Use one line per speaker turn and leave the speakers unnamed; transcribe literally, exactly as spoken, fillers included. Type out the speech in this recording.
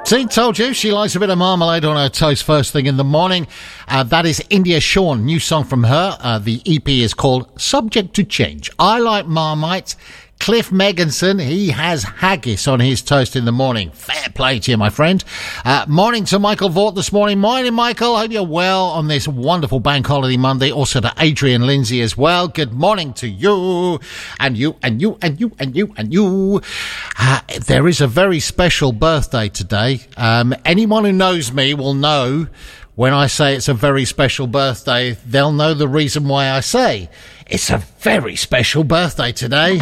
See, told you, she likes a bit of marmalade on her toast first thing in the morning. Uh, that is India Shawn, new song from her. Uh, the E P is called Subject to Change. I like Marmite. Cliff Megginson, he has haggis on his toast in the morning. Fair play to you, my friend. Uh, morning to Michael Vaught this morning. Morning, Michael. Hope you're well on this wonderful bank holiday Monday. Also to Adrian Lindsay as well. Good morning to you. And you, and you, and you, and you, and you. Uh, there is a very special birthday today. Um, anyone who knows me will know when I say it's a very special birthday, they'll know the reason why I say it's a very special birthday today.